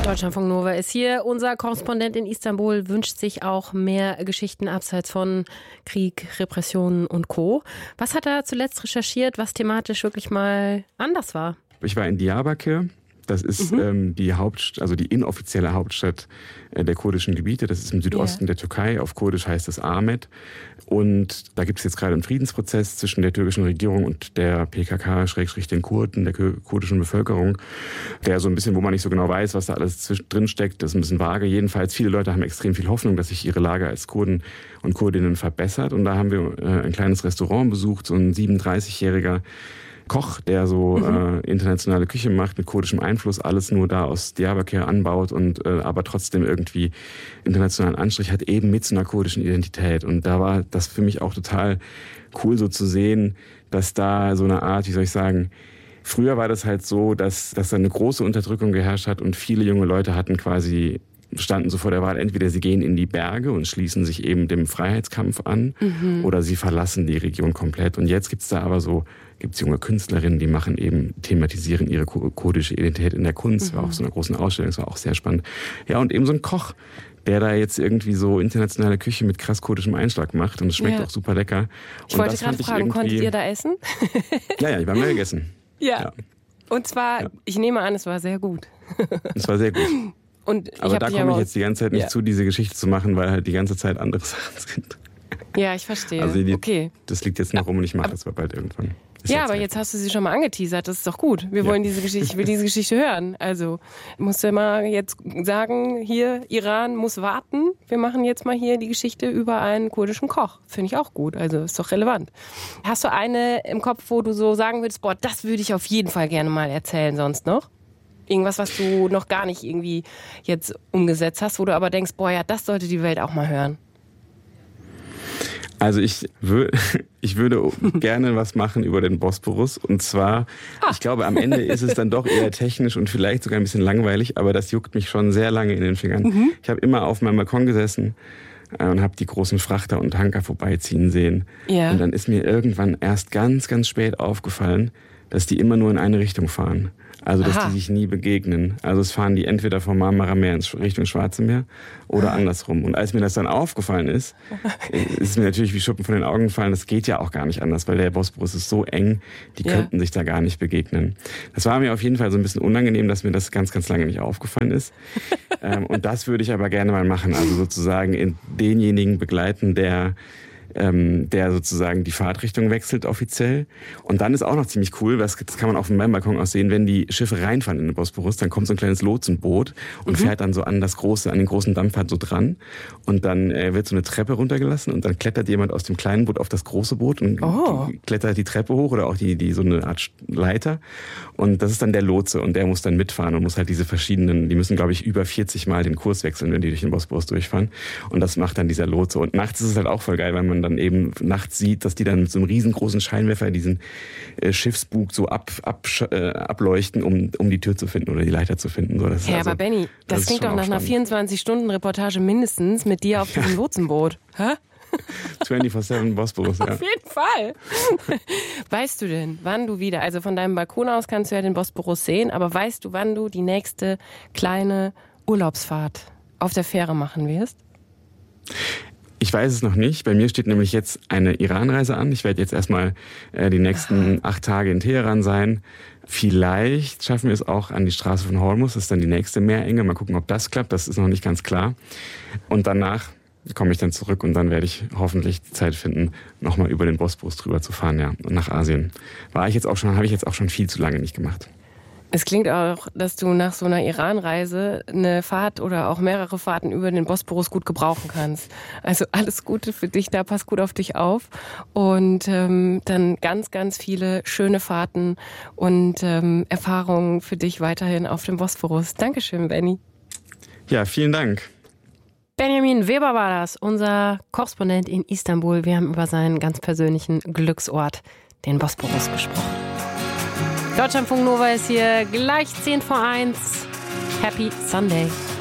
Deutschlandfunk Nova ist hier. Unser Korrespondent in Istanbul wünscht sich auch mehr Geschichten abseits von Krieg, Repressionen und Co. Was hat er zuletzt recherchiert, was thematisch wirklich mal anders war? Ich war in Diyarbakir. Das ist die inoffizielle Hauptstadt der kurdischen Gebiete. Das ist im Südosten der Türkei. Auf Kurdisch heißt es Ahmet. Und da gibt es jetzt gerade einen Friedensprozess zwischen der türkischen Regierung und der PKK, den Kurden, der kurdischen Bevölkerung, der so ein bisschen, wo man nicht so genau weiß, was da alles drin steckt, das ist ein bisschen vage. Jedenfalls, viele Leute haben extrem viel Hoffnung, dass sich ihre Lage als Kurden und Kurdinnen verbessert. Und da haben wir ein kleines Restaurant besucht, so ein 37-jähriger Koch, der so internationale Küche macht mit kurdischem Einfluss, alles nur da aus Diyarbakir anbaut und aber trotzdem irgendwie internationalen Anstrich hat, eben mit so einer kurdischen Identität. Und da war das für mich auch total cool so zu sehen, dass da so eine Art, wie soll ich sagen, früher war das halt so, dass da eine große Unterdrückung geherrscht hat und viele junge Leute standen so vor der Wahl, entweder sie gehen in die Berge und schließen sich eben dem Freiheitskampf an oder sie verlassen die Region komplett. Und jetzt gibt's junge Künstlerinnen, die thematisieren ihre kurdische Identität in der Kunst, war auch so einer großen Ausstellung, das war auch sehr spannend. Ja, und eben so ein Koch, der da jetzt irgendwie so internationale Küche mit krass kurdischem Einschlag macht und es schmeckt auch super lecker. Ich wollte gerade fragen, konntet ihr da essen? Ja, wir haben ja gegessen. Ja. Und zwar, ich nehme an, es war sehr gut. Es war sehr gut. Aber da komme ich jetzt die ganze Zeit nicht zu, diese Geschichte zu machen, weil halt die ganze Zeit andere Sachen sind. Ja, ich verstehe. Also okay. Das liegt jetzt noch rum und ich mache das bald irgendwann. Aber jetzt hast du sie schon mal angeteasert, das ist doch gut. Ich will diese Geschichte hören. Also musst du mal jetzt sagen, hier, Iran muss warten. Wir machen jetzt mal hier die Geschichte über einen kurdischen Koch. Finde ich auch gut, also ist doch relevant. Hast du eine im Kopf, wo du so sagen würdest, boah, das würde ich auf jeden Fall gerne mal erzählen sonst noch? Irgendwas, was du noch gar nicht irgendwie jetzt umgesetzt hast, wo du aber denkst, boah, ja, das sollte die Welt auch mal hören. Also ich würde gerne was machen über den Bosporus. Und zwar, ich glaube, am Ende ist es dann doch eher technisch und vielleicht sogar ein bisschen langweilig, aber das juckt mich schon sehr lange in den Fingern. Ich habe immer auf meinem Balkon gesessen und habe die großen Frachter und Tanker vorbeiziehen sehen. Ja. Und dann ist mir irgendwann erst ganz, ganz spät aufgefallen, dass die immer nur in eine Richtung fahren. Also, dass die sich nie begegnen. Also, es fahren die entweder vom Marmara Meer in Richtung Schwarze Meer oder andersrum. Und als mir das dann aufgefallen ist es mir natürlich wie Schuppen von den Augen gefallen, das geht ja auch gar nicht anders, weil der Bosporus ist so eng, die könnten sich da gar nicht begegnen. Das war mir auf jeden Fall so ein bisschen unangenehm, dass mir das ganz, ganz lange nicht aufgefallen ist. Und das würde ich aber gerne mal machen. Also sozusagen denjenigen begleiten, der sozusagen die Fahrtrichtung wechselt offiziell. Und dann ist auch noch ziemlich cool, das kann man auf meinem Balkon auch sehen, wenn die Schiffe reinfahren in den Bosporus, dann kommt so ein kleines Lotsenboot und fährt dann so an den großen Dampfer so dran. Und dann wird so eine Treppe runtergelassen und dann klettert jemand aus dem kleinen Boot auf das große Boot und klettert die Treppe hoch oder auch die so eine Art Leiter. Und das ist dann der Lotse und der muss dann mitfahren und muss halt die müssen, glaube ich, über 40 Mal den Kurs wechseln, wenn die durch den Bosporus durchfahren. Und das macht dann dieser Lotse. Und nachts ist es halt auch voll geil, weil man dann eben nachts sieht, dass die dann mit so einem riesengroßen Scheinwerfer diesen Schiffsbug so ableuchten, um die Tür zu finden oder die Leiter zu finden. So, aber Benni, das klingt doch nach einer 24-Stunden-Reportage mindestens mit dir auf diesem Lotsenboot. Hä? 24/7 Bosporus, ja. Auf jeden Fall. Weißt du denn, wann du wieder, also von deinem Balkon aus kannst du ja den Bosporus sehen, aber weißt du, wann du die nächste kleine Urlaubsfahrt auf der Fähre machen wirst? Ich weiß es noch nicht. Bei mir steht nämlich jetzt eine Iran-Reise an. Ich werde jetzt erstmal die nächsten 8 Tage in Teheran sein. Vielleicht schaffen wir es auch an die Straße von Hormuz. Das ist dann die nächste Meerenge. Mal gucken, ob das klappt. Das ist noch nicht ganz klar. Und danach komme ich dann zurück und dann werde ich hoffentlich die Zeit finden, nochmal über den Bosporus drüber zu fahren, ja, und nach Asien. Habe ich jetzt auch schon viel zu lange nicht gemacht. Es klingt auch, dass du nach so einer Iran-Reise eine Fahrt oder auch mehrere Fahrten über den Bosporus gut gebrauchen kannst. Also alles Gute für dich, da pass gut auf dich auf. Und dann ganz, ganz viele schöne Fahrten und Erfahrungen für dich weiterhin auf dem Bosporus. Dankeschön, Benni. Ja, vielen Dank. Benjamin Weber war das, unser Korrespondent in Istanbul. Wir haben über seinen ganz persönlichen Glücksort, den Bosporus, gesprochen. Deutschlandfunk Nova ist hier gleich 10 vor 1. Happy Sunday.